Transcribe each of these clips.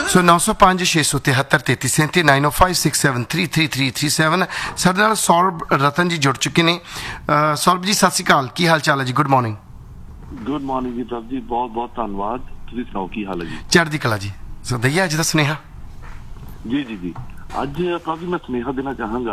ਸੋ 905 673 3337 9056733337 ਸਾਡੇ ਨਾਲ ਸੌਰਭ ਰਤਨ ਜੀ ਜੁੜ ਚੁੱਕੇ ਨੇ। ਸੌਰਭ ਜੀ ਸਤਿ ਸ਼੍ਰੀ ਅਕਾਲ, ਕੀ ਹਾਲ ਚਾਲ ਹੈ ਜੀ? Good morning. ਗੁੱਡ ਮਾਰਨਿੰਗ ਜੀ ਪ੍ਰਭ ਜੀ, ਬਹੁਤ ਬਹੁਤ ਧੰਨਵਾਦ। ਤੁਸੀਂ ਸੁਣਾਓ ਕੀ ਹਾਲ ਹੈ ਜੀ? ਚੜ੍ਹਦੀ ਕਲਾ ਜੀ। ਸੋ ਦਈਆ ਅੱਜ ਦਾ ਸੁਨੇਹਾ। ਜੀ ਜੀ ਜੀ ਅੱਜ ਪ੍ਰਭ ਜੀ ਮੈਂ ਸੁਨੇਹਾ ਦੇਣਾ ਚਾਹਾਂਗਾ।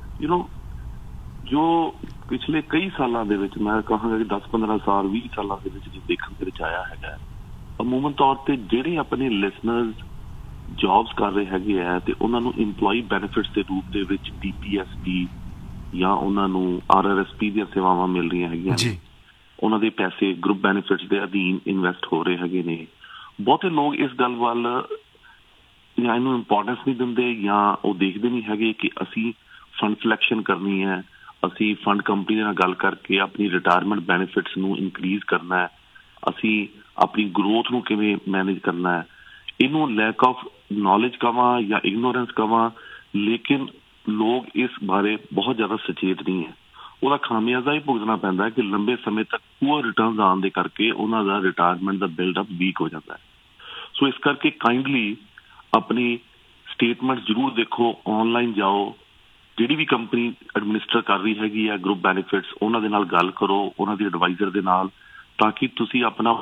ਜੋ ਪਿਛਲੇ ਕਈ ਸਾਲਾਂ ਦੇ ਵਿੱਚ, ਮੈਂ ਕਹਾਂਗਾ ਕਿ 10-15 ਸਾਲ 20 ਸਾਲਾਂ ਦੇ ਵਿੱਚ ਜੋ ਦੇਖਣ ਦੇ ਵਿੱਚ ਆਇਆ ਹੈਗਾ, ਅਮੂਮਨ ਤੌਰ ਤੇ ਜਿਹੜੇ ਆਪਣੇ ਲਿਸਨਰਸ ਜੌਬਸ ਕਰ ਰਹੇ ਹੈਗੇ ਆ ਤੇ ਉਹਨਾਂ ਨੂੰ ਇੰਪਲੋਈ ਬੈਨੀਫਿਟਸ ਦੇ ਰੂਪ ਦੇ ਵਿੱਚ DPSP ਜਾਂ ਉਹਨਾਂ ਨੂੰ RRSP ਦੀਆਂ ਸੇਵਾਵਾਂ ਮਿਲ ਰਹੀਆਂ ਹੈਗੀਆਂ ਨੇ, ਉਹਨਾਂ ਦੇ ਪੈਸੇ ਗਰੁੱਪ ਬੈਨੀਫਿਟਸ ਦੇ ਅਧੀਨ ਇਨਵੈਸਟ ਹੋ ਰਹੇ ਹੈਗੇ ਨੇ। ਬਹੁਤੇ ਲੋਕ ਇਸ ਗੱਲ ਵੱਲ ਜਾਂ ਇਹਨੂੰ ਇੰਪੋਰਟੈਂਸ ਨਹੀਂ ਦਿੰਦੇ ਜਾਂ ਉਹ ਦੇਖਦੇ ਨਹੀਂ ਹੈਗੇ ਕਿ ਅਸੀਂ ਫੰਡ ਸਿਲੈਕਸ਼ਨ ਕਰਨੀ ਹੈ, ਅਸੀਂ ਫੰਡ ਕੰਪਨੀ ਦੇ ਨਾਲ ਗੱਲ ਕਰਕੇ ਆਪਣੀ ਰਿਟਾਇਰਮੈਂਟ ਬੈਨੀਫਿਟਸ ਨੂੰ ਇਨਕਰੀਜ਼ ਕਰਨਾ ਹੈ, ਅਸੀਂ ਆਪਣੀ ਗਰੋਥ ਨੂੰ ਕਿਵੇਂ ਮੈਨੇਜ ਕਰਨਾ ਹੈ। ਇਹਨੂੰ ਲੈਕ ਆਫ ਨੌਲੇਜ ਕਵਾਂ ਜਾਂ ਇਗਨੋਰੈਂਸ ਕਵਾਂ, ਲੇਕਿਨ ਲੋਕ ਇਸ ਬਾਰੇ ਬਹੁਤ ਜ਼ਿਆਦਾ ਸੁਚੇਤ ਨਹੀਂ ਹੈ। ਉਹਦਾ ਖਾਮਿਆਜ਼ਾ ਹੀ ਭੁਗਤਣਾ ਪੈਂਦਾ ਹੈ ਕਿ ਲੰਬੇ ਸਮੇਂ ਤੱਕ ਪੂਅਰ ਰਿਟਰਨ ਆਉਣ ਦੇ ਕਰਕੇ ਉਹਨਾਂ ਦਾ ਰਿਟਾਇਰਮੈਂਟ ਦਾ ਬਿਲਡਅਪ ਵੀਕ ਹੋ ਜਾਂਦਾ ਹੈ। ਸੋ ਇਸ ਕਰਕੇ ਕਾਈਂਡਲੀ ਆਪਣੀ ਸਟੇਟਮੈਂਟ ਜ਼ਰੂਰ ਦੇਖੋ, ਆਨਲਾਈਨ ਜਾਓ, ਜਿਹੜੀ ਵੀ ਕੰਪਨੀ ਐਡਮਿਨਿਸਟਰ ਕਰ ਰਹੀ ਹੈਗੀ ਆ ਗਰੁੱਪ ਬੈਨੀਫਿਟਸ, ਉਹਨਾਂ ਦੇ ਨਾਲ ਗੱਲ ਕਰੋ, ਉਹਨਾਂ ਦੀ ਐਡਵਾਈਜ਼ਰ ਦੇ ਨਾਲ, ਤਾਂ ਕਿ ਤੁਸੀਂ ਆਪਣਾ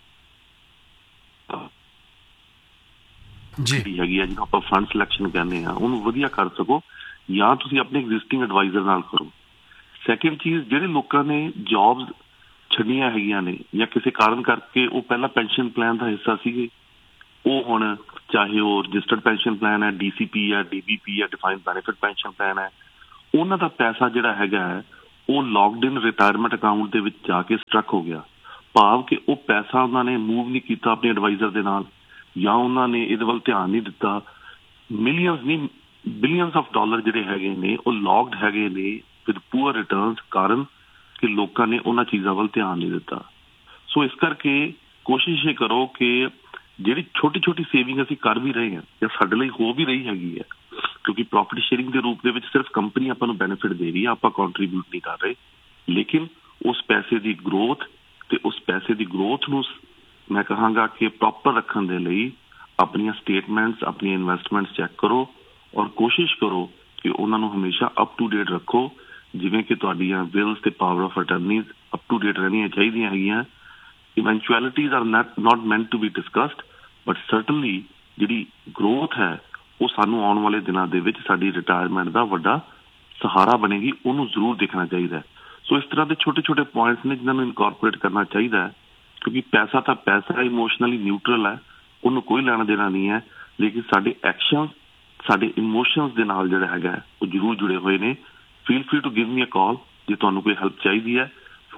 ਜਿਹੜੀ ਹੈਗੀ ਆ ਜਿਹਨੂੰ ਆਪਾਂ ਫੰਡ ਸਿਲੈਕਸ਼ਨ ਕਹਿੰਦੇ ਆ ਉਹਨੂੰ ਵਧੀਆ ਕਰ ਸਕੋ, ਜਾਂ ਤੁਸੀਂ ਆਪਣੇ ਐਗਜ਼ਿਸਟਿੰਗ ਐਡਵਾਈਜ਼ਰ ਨਾਲ ਕਰੋ। ਸੈਕਿੰਡ ਚੀਜ਼, ਜਿਹੜੇ ਲੋਕਾਂ ਨੇ ਜੌਬਸ ਛੱਡੀਆਂ ਹੈਗੀਆਂ ਨੇ ਜਾਂ ਕਿਸੇ ਕਾਰਨ ਕਰਕੇ ਉਹ ਪਹਿਲਾਂ ਪੈਨਸ਼ਨ ਪਲਾਨ ਦਾ ਹਿੱਸਾ ਸੀਗੇ, ਉਹ ਹੁਣ ਚਾਹੇ ਉਹ ਰਜਿਸਟਰਡ ਪੈਨਸ਼ਨ ਪਲਾਨ ਹੈ, DCP ਹੈ, DBP ਹੈ, ਡਿਫਾਈਨਡ ਬੈਨੀਫਿਟ ਪੈਨਸ਼ਨ ਪਲਾਨ ਹੈ, ਉਹਨਾਂ ਦਾ ਪੈਸਾ ਜਿਹੜਾ ਹੈਗਾ ਹੈ ਉਹ ਲੌਕਡ ਇਨ ਰਿਟਾਇਰਮੈਂਟ ਅਕਾਊਂਟ ਦੇ ਵਿੱਚ ਜਾ ਕੇ ਸਟਰਕ ਹੋ ਗਿਆ। ਭਾਵ ਕਿ ਉਹ ਪੈਸਾ ਉਹਨਾਂ ਨੇ ਮੂਵ ਨਹੀਂ ਕੀਤਾ ਆਪਣੇ ਐਡਵਾਈਜ਼ਰ ਦੇ ਨਾਲ, ਜਾਂ ਉਹਨਾਂ ਨੇ ਇਹਦੇ ਵੱਲ ਧਿਆਨ ਨਹੀਂ ਦਿੱਤਾ। ਮਿਲੀਅਨਸ ਨਹੀਂ, ਬਿਲੀਅਨਸ ਆਫ ਡਾਲਰ ਜਿਹੜੇ ਹੈਗੇ ਨੇ ਉਹ ਲੌਕਡ ਹੈਗੇ ਨੇ ਵਿਦ ਪੂਅਰ ਰਿਟਰਨਸ, ਕਾਰਨ ਕਿ ਲੋਕਾਂ ਨੇ ਉਹਨਾਂ ਚੀਜ਼ਾਂ ਵੱਲ ਧਿਆਨ ਨਹੀਂ ਦਿੱਤਾ। ਸੋ ਇਸ ਕਰਕੇ ਕੋਸ਼ਿਸ਼ ਇਹ ਕਰੋ ਕਿ ਜਿਹੜੀ ਛੋਟੀ ਛੋਟੀ ਸੇਵਿੰਗ ਅਸੀਂ ਕਰ ਵੀ ਰਹੇ ਹਾਂ ਜਾਂ ਸਾਡੇ ਲਈ ਹੋ ਵੀ ਰਹੀ ਹੈਗੀ ਹੈ, ਕਿਉਂਕਿ ਪ੍ਰੋਫਿਟ ਸ਼ੇਅਰਿੰਗ ਦੇ ਰੂਪ ਦੇ ਵਿੱਚ ਸਿਰਫ ਕੰਪਨੀ ਆਪਾਂ ਨੂੰ ਬੈਨੀਫਿਟ ਦੇ ਰਹੀ ਹੈ, ਆਪਾਂ ਕੰਟਰੀਬਿਊਟ ਨਹੀਂ ਕਰ ਰਹੇ, ਲੇਕਿਨ ਉਸ ਪੈਸੇ ਦੀ ਗਰੋਥ ਤੇ ਉਸ ਪੈਸੇ ਦੀ ਗਰੋਥ ਨੂੰ ਮੈਂ ਕਹਾਂਗਾ ਕਿ ਪ੍ਰੋਪਰ ਰੱਖਣ ਦੇ ਲਈ ਆਪਣੀਆਂ ਸਟੇਟਮੈਂਟਸ, ਆਪਣੀਆਂ ਇਨਵੈਸਟਮੈਂਟਸ ਚੈੱਕ ਕਰੋ ਔਰ ਕੋਸ਼ਿਸ਼ ਕਰੋ ਕਿ ਉਹਨਾਂ ਨੂੰ ਹਮੇਸ਼ਾ ਅਪ ਟੂ ਡੇਟ ਰੱਖੋ, ਜਿਵੇਂ ਕਿ ਤੁਹਾਡੀਆਂ ਵਿਲਸ ਤੇ power of ਅਟਰਨੀਜ਼ up to date ਰਹਿਣੀਆਂ ਚਾਹੀਦੀਆਂ ਹੈਗੀਆਂ। ਇਵੈਂਚੁਅਲਿਟੀਜ਼ are not meant to be discussed, but certainly ਜਿਹੜੀ ਗਰੋਥ ਹੈ ਉਹ ਸਾਨੂੰ ਆਉਣ ਵਾਲੇ ਦਿਨਾਂ ਦੇ ਵਿੱਚ ਸਾਡੀ ਰਿਟਾਇਰਮੈਂਟ ਦਾ ਵੱਡਾ ਸਹਾਰਾ ਬਣੇਗੀ, ਉਹਨੂੰ ਜ਼ਰੂਰ ਦੇਖਣਾ ਚਾਹੀਦਾ ਹੈ। ਸੋ ਇਸ ਤਰ੍ਹਾਂ ਦੇ ਛੋਟੇ ਛੋਟੇ ਪੁਆਇੰਟਸ ਨੇ ਜਿਨ੍ਹਾਂ ਨੂੰ ਇਨਕੋਰਪੋਰੇਟ ਕਰਨਾ ਚਾਹੀਦਾ ਹੈ, ਕਿਉਂਕਿ ਪੈਸਾ ਤਾਂ ਪੈਸਾ ਇਮੋਸ਼ਨਲੀ ਨਿਊਟਰਲ ਹੈ, ਉਹਨੂੰ ਕੋਈ ਲੈਣਾ ਦੇਣਾ ਨਹੀਂ ਹੈ, ਲੇਕਿਨ ਸਾਡੇ ਐਕਸ਼ਨਸ, ਸਾਡੇ ਇਮੋਸ਼ਨਸ ਦੇ ਨਾਲ ਜਿਹੜਾ ਹੈਗਾ ਉਹ ਜ਼ਰੂਰ ਜੁੜੇ ਹੋਏ ਨੇ। Feel free to give me ਅ ਕਾਲ ਜੇ ਤੁਹਾਨੂੰ ਕੋਈ ਹੈਲਪ ਚਾਹੀਦੀ ਹੈ।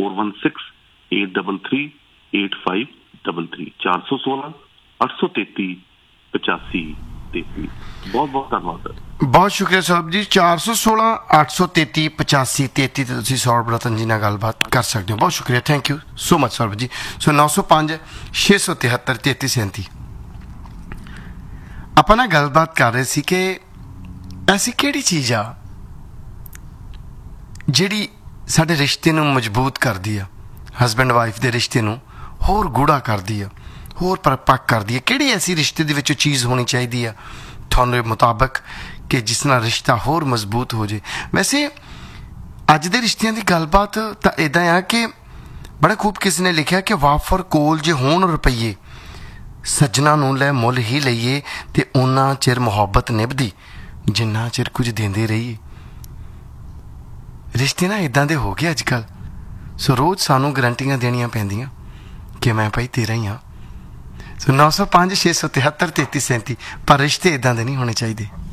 4168338533 416-833-8533। ਬਹੁਤ ਬਹੁਤ ਧੰਨਵਾਦ ਸਰ। ਬਹੁਤ ਸ਼ੁਕਰੀਆ ਸੌਰਭ ਜੀ। 416-833-8533 ਤੇ ਤੁਸੀਂ ਸੌਰਭ ਰਤਨ ਜੀ ਨਾਲ ਗੱਲਬਾਤ ਕਰ ਸਕਦੇ ਹੋ। ਬਹੁਤ ਸ਼ੁਕਰੀਆ, thank you so much Saurabh ਜੀ। ਸੋ 905-673-3337 ਆਪਾਂ ਨਾਲ ਗੱਲਬਾਤ ਕਰ ਰਹੇ ਸੀ ਕਿ ਐਸੀ ਕਿਹੜੀ ਚੀਜ਼ ਆ ਜਿਹੜੀ ਸਾਡੇ ਰਿਸ਼ਤੇ ਨੂੰ ਮਜ਼ਬੂਤ ਕਰਦੀ ਆ, ਹਸਬੈਂਡ ਵਾਈਫ ਦੇ ਰਿਸ਼ਤੇ ਨੂੰ ਹੋਰ ਗੂੜਾ ਕਰਦੀ ਆ, ਹੋਰ ਪਰਪੱਕ ਕਰਦੀ ਹੈ। ਕਿਹੜੀ ਐਸੀ ਰਿਸ਼ਤੇ ਦੇ ਵਿੱਚ ਚੀਜ਼ ਹੋਣੀ ਚਾਹੀਦੀ ਆ ਤੁਹਾਨੂੰ ਮੁਤਾਬਕ ਕਿ ਜਿਸ ਨਾਲ ਰਿਸ਼ਤਾ ਹੋਰ ਮਜ਼ਬੂਤ ਹੋ ਜਾਏ? ਵੈਸੇ ਅੱਜ ਦੇ ਰਿਸ਼ਤਿਆਂ ਦੀ ਗੱਲਬਾਤ ਤਾਂ ਇੱਦਾਂ ਆ ਕਿ ਬੜਾ ਖੂਬ ਕਿਸੇ ਨੇ ਲਿਖਿਆ ਕਿ ਵਾਫਰ ਕੋਲ ਜੇ ਹੋਣ ਰੁਪਈਏ, ਸੱਜਣਾ ਨੂੰ ਲੈ ਮੁੱਲ ਹੀ ਲਈਏ ਤੇ ਓਨਾ ਚਿਰ ਮੁਹੱਬਤ ਨਿਭਦੀ ਜਿੰਨਾ ਚਿਰ ਕੁਝ ਦਿੰਦੇ ਰਹੀਏ। ਰਿਸ਼ਤੇ ਨਾ ਇੱਦਾਂ ਦੇ ਹੋ ਗਏ ਅੱਜ ਕੱਲ੍ਹ। ਸੋ ਰੋਜ਼ ਸਾਨੂੰ ਗਰੰਟੀਆਂ ਦੇਣੀਆਂ ਪੈਂਦੀਆਂ ਕਿ ਮੈਂ ਭਾਈ ਤੇਰਾ ਹੀ ਹਾਂ। ਸੋ 905-673-3337 ਪਰ ਰਿਸ਼ਤੇ ਇੱਦਾਂ ਦੇ ਨਹੀਂ ਹੋਣੇ ਚਾਹੀਦੇ।